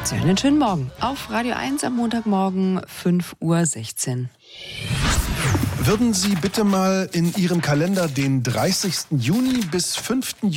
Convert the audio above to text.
So, einen schönen Morgen auf Radio 1 am Montagmorgen 5:16 Uhr. Würden Sie bitte mal in Ihren Kalender den 30. Juni bis 5.